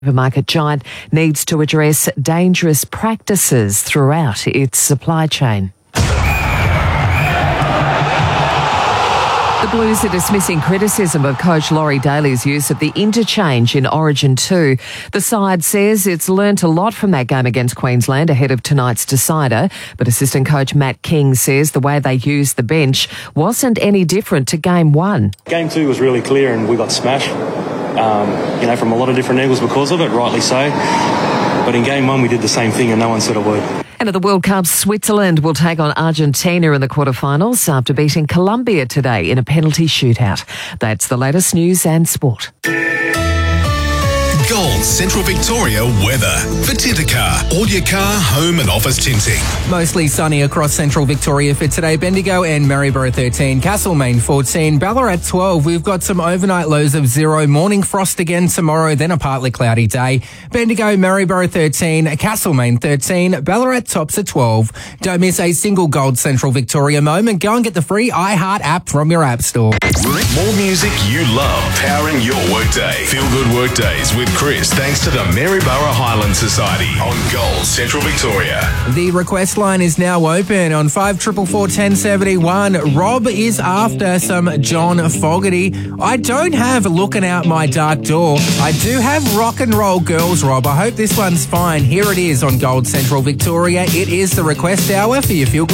Supermarket giant needs to address dangerous practices throughout its supply chain. The Blues are dismissing criticism of coach Laurie Daly's use of the interchange in Origin 2. The side says it's learnt a lot from that game against Queensland ahead of tonight's decider, but assistant coach Matt King says the way they used the bench wasn't any different to Game 1. Game 2 was really clear and we got smashed, from a lot of different angles because of it, rightly so. But in Game 1 we did the same thing and no one said a word. And at the World Cup, Switzerland will take on Argentina in the quarterfinals after beating Colombia today in a penalty shootout. That's the latest news and sport. Gold Central Victoria weather for Tintercar. All your car, home and office tinting. Mostly sunny across Central Victoria for today. Bendigo and Maryborough 13, Castlemaine 14, Ballarat 12. We've got some overnight lows of 0. Morning frost again tomorrow, then a partly cloudy day. Bendigo, Maryborough 13, Castlemaine 13, Ballarat tops at 12. Don't miss a single Gold Central Victoria moment. Go and get the free iHeart app from your app store. More music you love, powering your workday. Feel good workdays with Chris, thanks to the Maryborough Highland Society on Gold Central Victoria. The request line is now open on 5444 1071. Rob is after some John Fogerty. I don't have Looking Out My Dark Door. I do have Rock and Roll Girls, Rob. I hope this one's fine. Here it is on Gold Central Victoria. It is the request hour for your Feel Good